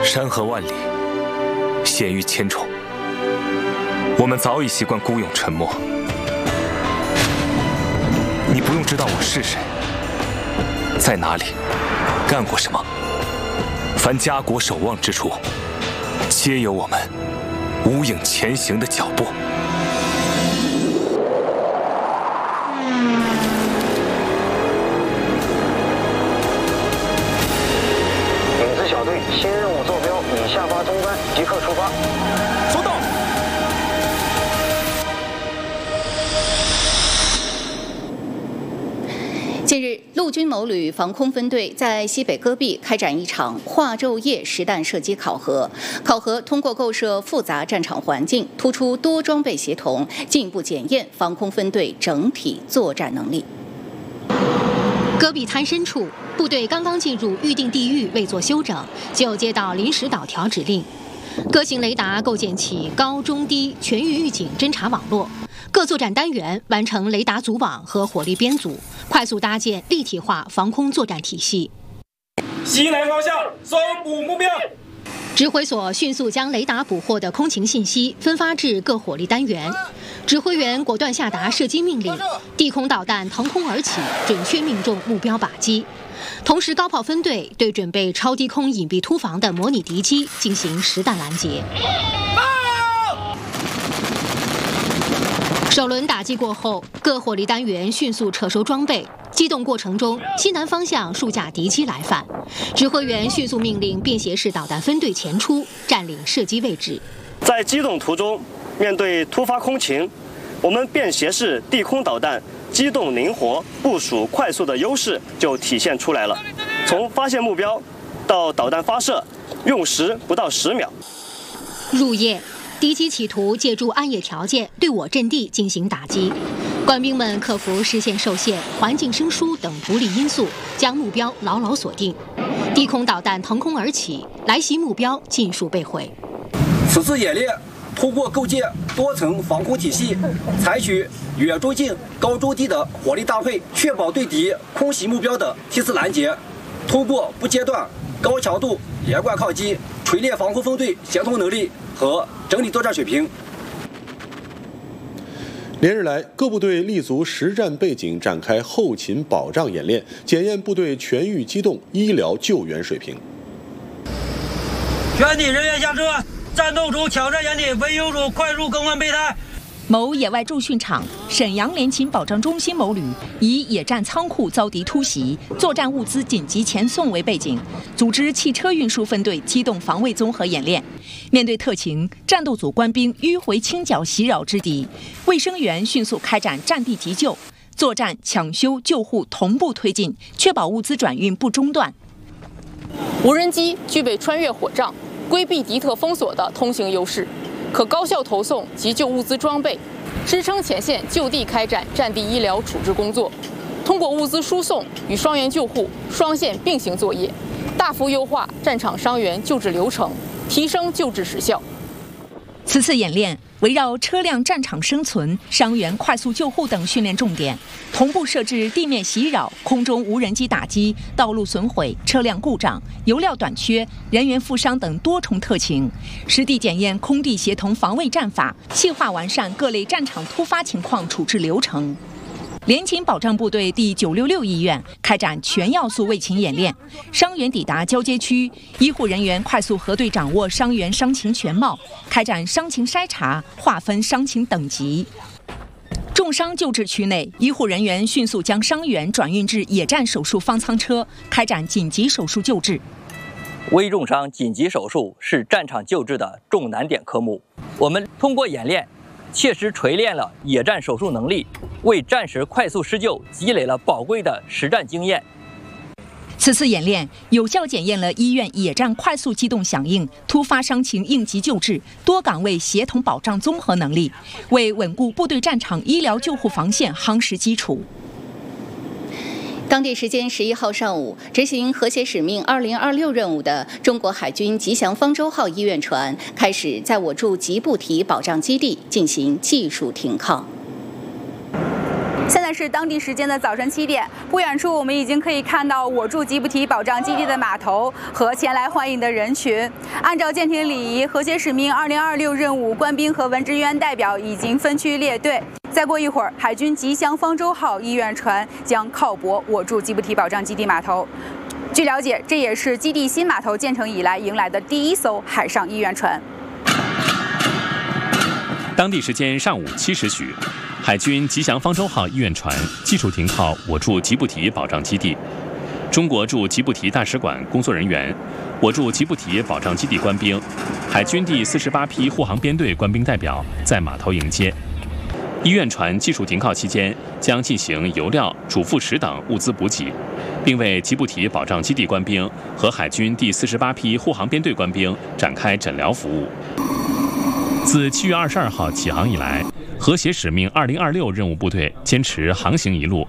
山河万里，险遇千重，我们早已习惯孤勇沉默。你不用知道我是谁，在哪里，干过什么。凡家国守望之处，皆有我们无影前行的脚步。 影子小队，新任务坐标已下发中班，即刻出发。 收到。 近日，陆军某旅防空分队在西北戈壁开展一场化昼夜实弹射击考核。考核通过构设复杂战场环境，突出多装备协同，进一步检验防空分队整体作战能力。 戈壁滩深处，部队刚刚进入预定地域，未做休整，就接到临时导调指令。各型雷达构建起高、中、低全域预警侦察网络。各作战单元完成雷达组网和火力编组，快速搭建立体化防空作战体系。 西南方向搜捕目标。 指挥所迅速将雷达捕获的空情信息分发至各火力单元，指挥员果断下达射击命令，地空导弹腾空而起，准确命中目标靶机。同时，高炮分队对准备超低空隐蔽突防的模拟敌机进行实弹拦截。首轮打击过后，各火力单元迅速撤收装备。机动过程中，西南方向数架敌机来犯，指挥员迅速命令便携式导弹分队前出，占领射击位置。 在机动途中，面对突发空情，我们便携式地空导弹机动灵活、部署快速的优势就体现出来了。从发现目标到导弹发射，用时不到10秒。 入夜，敌机企图借助暗夜条件对我阵地进行打击，官兵们克服视线受限、环境生疏等不利因素，将目标牢牢锁定。低空导弹腾空而起，来袭目标尽数被毁。 此次演练通过构建多层防空体系，采取远中近、高中低的火力搭配，确保对敌空袭目标的梯次拦截。通过不间断、高强度连贯抗击，锤炼防空分队协同能力和整体作战水平。 连日来，各部队立足实战背景，展开后勤保障演练，检验部队全域机动医疗救援水平。 全体人员下车，战斗组挑战原地，维修组快速更换备胎。 某野外驻训场，沈阳联勤保障中心某旅以野战仓库遭敌突袭，作战物资紧急前送为背景，组织汽车运输分队机动防卫综合演练。面对特情，战斗组官兵迂回清剿袭扰之敌，卫生员迅速开展战地急救、作战、抢修、救护同步推进，确保物资转运不中断。 无人机具备穿越火障、规避敌特封锁的通行优势，可高效投送急救物资装备，支撑前线就地开展战地医疗处置工作。通过物资输送与双援救护双线并行作业，大幅优化战场伤员救治流程，提升救治时效。 此次演练围绕车辆战场生存、伤员快速救护等训练重点，同步设置地面袭扰、空中无人机打击、道路损毁、车辆故障、油料短缺、人员负伤等多重特情，实地检验空地协同防卫战法，细化完善各类战场突发情况处置流程。联勤保障部队第966医院开展全要素卫勤演练，伤员抵达交接区，医护人员快速核对掌握伤员伤情全貌，开展伤情筛查，划分伤情等级。重伤救治区内，医护人员迅速将伤员转运至野战手术方舱车，开展紧急手术救治。 危重伤紧急手术是战场救治的重难点科目，我们通过演练切实锤炼了野战手术能力，为战时快速施救积累了宝贵的实战经验。 此次演练有效检验了医院野战快速机动响应、突发伤情应急救治、多岗位协同保障综合能力，为稳固部队战场医疗救护防线夯实基础。 当地时间11号上午，执行和谐使命2026任务的中国海军吉祥方舟号医院船开始在我驻吉布提保障基地进行技术停靠。现在是是当地时间的早晨7点，不远处我们已经可以看到我驻吉布提保障基地的码头和前来欢迎的人群。按照舰艇礼仪，和谐使命2026任务官兵和文职员代表已经分区列队。再过一会儿，海军吉祥方舟号医院船将靠泊我驻吉布提保障基地码头。据了解，这也是基地新码头建成以来迎来的第1艘海上医院船。 当地时间上午7时许，海军吉祥方舟号医院船技术停靠我驻吉布提保障基地。中国驻吉布提大使馆工作人员、我驻吉布提保障基地官兵、海军第48批护航编队官兵代表在码头迎接。医院船技术停靠期间，将进行油料、主副食等物资补给，并为吉布提保障基地官兵和海军第48批护航编队官兵展开诊疗服务。自7月22号起航以来，和谐使命2026任务部队坚持航行一路、